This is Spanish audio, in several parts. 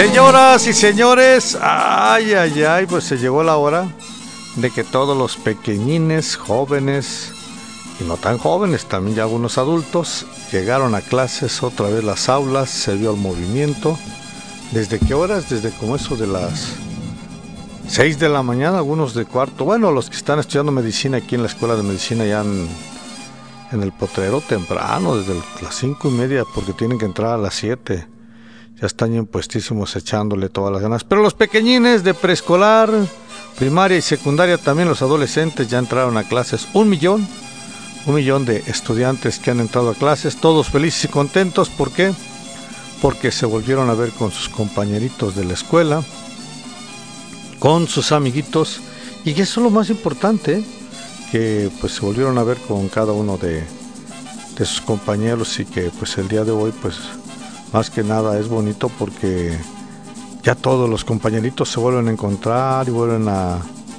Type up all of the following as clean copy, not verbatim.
Señoras y señores, ay, ay, ay, pues se llegó la hora de que todos los pequeñines, jóvenes y no tan jóvenes, también ya algunos adultos, llegaron a clases, otra vez las aulas, se vio el movimiento. ¿Desde qué horas? Desde como eso de las 6 de la mañana, algunos de cuarto. Bueno, los que están estudiando medicina aquí en la escuela de medicina ya en el Potrero temprano, desde las 5:30, porque tienen que entrar a las 7. Ya están bien puestísimos echándole todas las ganas. Pero los pequeñines de preescolar, primaria y secundaria, también los adolescentes ya entraron a clases. 1 millón de estudiantes que han entrado a clases, todos felices y contentos. ¿Por qué? Porque se volvieron a ver con sus compañeritos de la escuela, con sus amiguitos, y eso es lo más importante, que pues se volvieron a ver con cada uno de sus compañeros, y que pues el día de hoy pues más que nada es bonito porque ya todos los compañeritos se vuelven a encontrar y vuelven a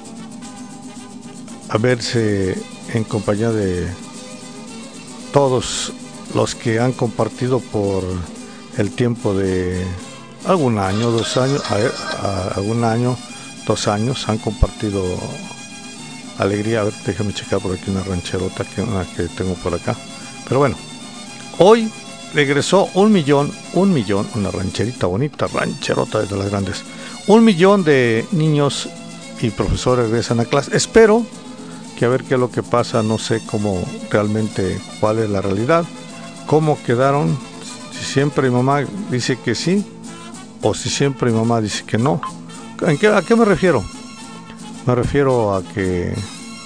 verse en compañía de todos los que han compartido por el tiempo de algún año, 2 años, algún año, 2 años, han compartido alegría. A ver, déjame checar por aquí una rancherota que tengo por acá. Pero bueno, hoy regresó 1 millón, una rancherita bonita, rancherota de las grandes. 1 millón de niños y profesores regresan a clase. Espero que a ver qué es lo que pasa, no sé cómo realmente, cuál es la realidad, cómo quedaron, si siempre mi mamá dice que sí, o si siempre mi mamá dice que no. ¿A qué me refiero? Me refiero a que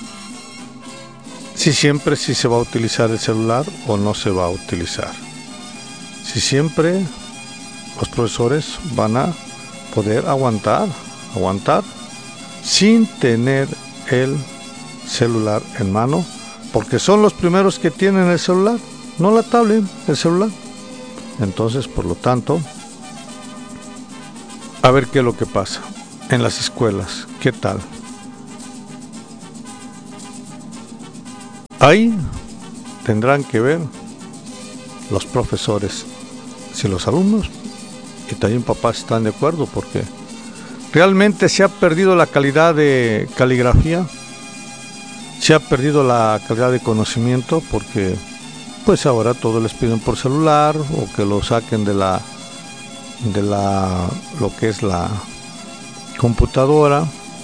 si siempre sí se va a utilizar el celular o no se va a utilizar. Si siempre los profesores van a poder aguantar sin tener el celular en mano, porque son los primeros que tienen el celular, no la tablet, el celular. Entonces, por lo tanto, a ver qué es lo que pasa en las escuelas, qué tal. Ahí tendrán que ver los profesores, si los alumnos y también papás están de acuerdo, porque realmente se ha perdido la calidad de caligrafía, se ha perdido la calidad de conocimiento, porque pues ahora todo les piden por celular, o que lo saquen de lo que es la computadora.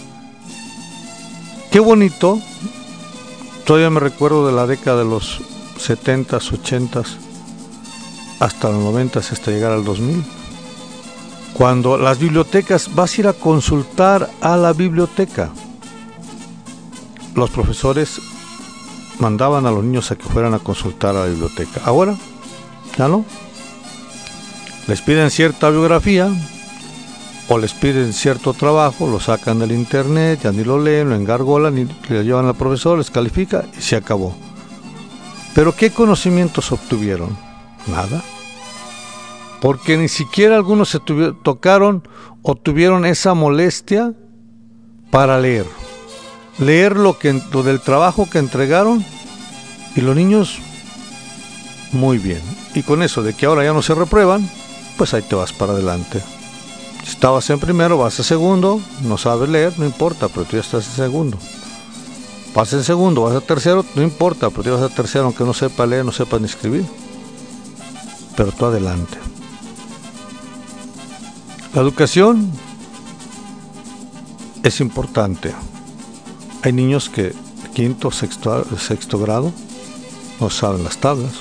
Qué bonito. Todavía me recuerdo de la década de los 70s, 80s, hasta los 90s, hasta llegar al 2000, cuando las bibliotecas, vas a ir a consultar a la biblioteca. Los profesores mandaban a los niños a que fueran a consultar a la biblioteca. Ahora, ya no. Les piden cierta biografía o les piden cierto trabajo, lo sacan del internet, ya ni lo leen, lo engargolan y le llevan al profesor, les califica y se acabó. Pero ¿qué conocimientos obtuvieron? Nada. Porque ni siquiera algunos se tocaron o tuvieron esa molestia para leer lo del trabajo que entregaron, y los niños muy bien. Y con eso de que ahora ya no se reprueban, pues ahí te vas para adelante. Si estabas en primero, vas a segundo, no sabes leer, no importa, pero tú ya estás en segundo. Vas en segundo, vas a tercero, no importa, pero tú vas a tercero, aunque no sepa leer, no sepa ni escribir. Pero tú adelante. La educación es importante. Hay niños que quinto, sexto grado no saben las tablas.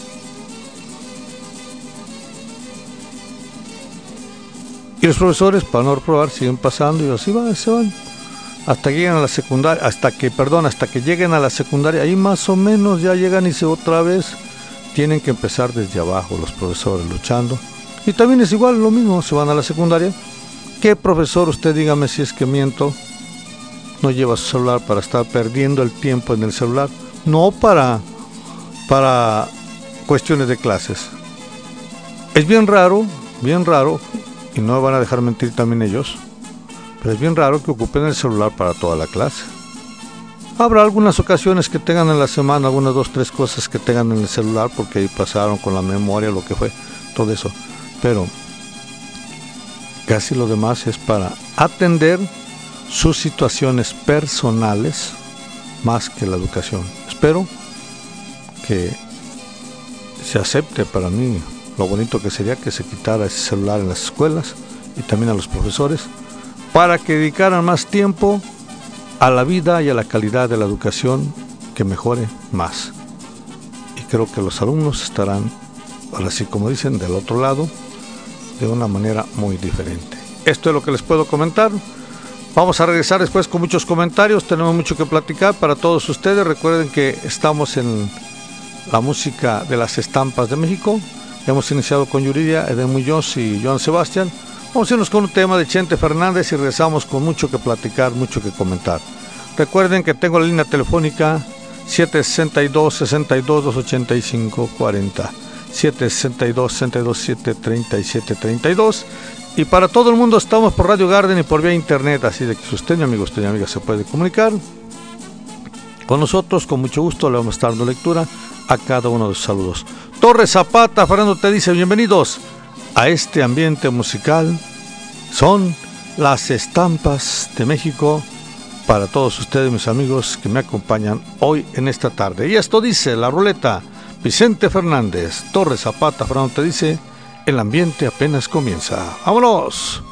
Y los profesores, para no reprobar, siguen pasando y así se van. Hasta que lleguen a la secundaria, hasta que lleguen a la secundaria, ahí más o menos ya llegan y otra vez tienen que empezar desde abajo los profesores luchando. Y también es igual, lo mismo, se van a la secundaria. ¿Qué profesor, usted dígame si es que miento, no lleva su celular para estar perdiendo el tiempo en el celular? No para cuestiones de clases. Es bien raro, y no me van a dejar mentir también ellos, pero es bien raro que ocupen el celular para toda la clase. Habrá algunas ocasiones que tengan en la semana, algunas 2, 3 cosas que tengan en el celular, porque ahí pasaron con la memoria, lo que fue, todo eso. Pero Casi lo demás es para atender sus situaciones personales más que la educación. Espero que se acepte para mí lo bonito que sería que se quitara ese celular en las escuelas y también a los profesores para que dedicaran más tiempo a la vida y a la calidad de la educación que mejore más. Y creo que los alumnos estarán, ahora sí como dicen, del otro lado, de una manera muy diferente. Esto es lo que les puedo comentar. Vamos a regresar después con muchos comentarios. Tenemos mucho que platicar para todos ustedes. Recuerden que estamos en la música de las estampas de México. Hemos iniciado con Yuridia, Eden Muñoz y Joan Sebastián. Vamos a irnos con un tema de Chente Fernández y regresamos con mucho que platicar, mucho que comentar. Recuerden que tengo la línea telefónica 762-62-285-40. 762-627-3732. Y para todo el mundo estamos por Radio Garden y por vía internet, así de que si usted, mi amigo, usted, mi amiga, se puede comunicar con nosotros, con mucho gusto le vamos a estar dando lectura a cada uno de sus saludos. Torres Zapata, Fernando te dice bienvenidos a este ambiente musical. Son las estampas de México para todos ustedes, mis amigos, que me acompañan hoy en esta tarde. Y esto dice la ruleta. Vicente Fernández, Torres Zapata, Fernando te dice, el ambiente apenas comienza. ¡Vámonos!